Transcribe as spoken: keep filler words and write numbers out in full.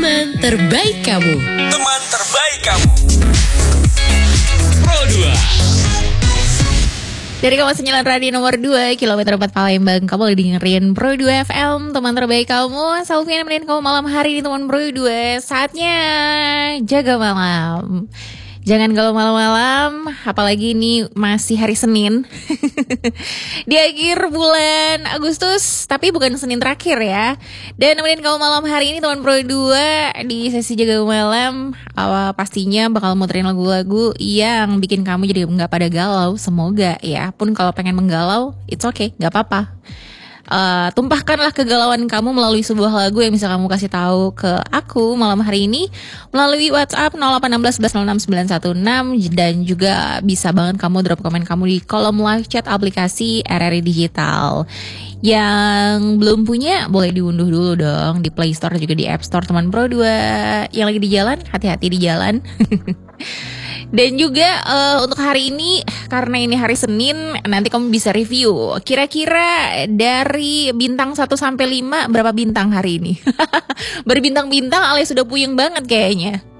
Teman terbaik kamu. Teman terbaik kamu. Pro dua. Dari Kawasan Jalan Radio nomor dua, kilometer empat Palembang. Kamu lagi dengerin Pro dua F M, teman terbaik kamu. Salvian nemenin kamu malam hari di teman Pro dua. Saatnya jaga malam. Jangan galau malam-malam, apalagi ini masih hari Senin. Di akhir bulan Agustus, tapi bukan Senin terakhir ya. Dan nemenin kamu malam hari ini teman Pro dua di sesi jaga malam. Uh, pastinya bakal muterin lagu-lagu yang bikin kamu jadi gak pada galau. Semoga ya, pun kalau pengen menggalau, it's okay, gak apa-apa. Uh, tumpahkanlah kegalauan kamu melalui sebuah lagu yang bisa kamu kasih tahu ke aku malam hari ini melalui WhatsApp nol delapan satu enam satu nol enam sembilan satu enam, dan juga bisa banget kamu drop komen kamu di kolom live chat aplikasi R R I Digital. Yang belum punya boleh diunduh dulu dong di Play Store juga di App Store teman Pro dua. Yang lagi di jalan, hati-hati di jalan. Dan juga uh, untuk hari ini, karena ini hari Senin, nanti kamu bisa review kira-kira dari bintang satu sampai lima berapa bintang hari ini. Berbintang-bintang alias sudah puyeng banget kayaknya.